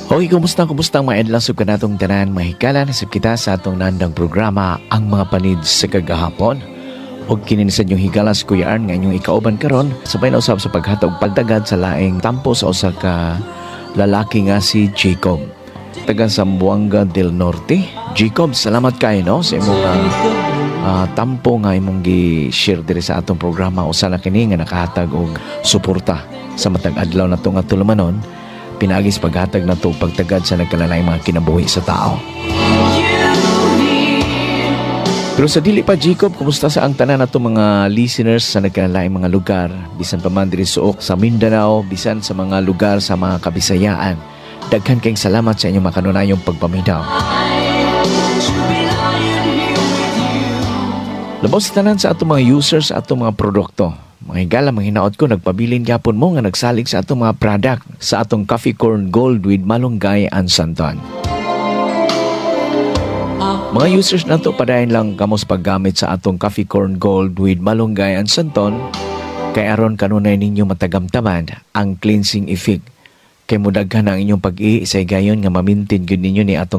Okay, kumusta ang mga edlang sub kanatong tanan mahikala na sab kita sa atong nandang programa ang mga panid sa kagahapon. Og kini sa inyong higalas Kuya Arn nga inyong ikauban karon sabay na usab sa paghatag pagdagad sa laing tampo sa usa ka lalaki nga si Jacob. Taga Zamboanga del Norte. Jacob, salamat kayo no sa imong tampo nga imong gi-share diri sa atong programa usa na kini nga nakahatag og suporta sa matag adlaw nato nga tulumanon. Pinagis paghatag na to pagtagad sa nagkalalayang mga kinabuhi sa tao. Pero sa dili pa, Jacob, kumusta sa ang tanan na to mga listeners sa nagkalalayang mga lugar, bisan pa man diri suok sa Mindanao, bisan sa mga lugar sa mga Kabisayaan. Daghan kayong salamat sa inyong makanunayong pagpaminaw. Labaw sa tanan sa atong mga users at atong mga produkto. Mga higala, mga hinaot ko, nagpabilin yapon mo nga nagsalig sa atong mga product sa atong Coffee Corn Gold with Malunggay and Santon. Mga users na to, padayon lang kamos paggamit sa atong Coffee Corn Gold with Malunggay and Santon kay aron kanunay ninyo matagamtaman ang cleansing effect. Kay mudaghan ang inyong pag-iisay gayon nga mamintin gyud ninyo ni atong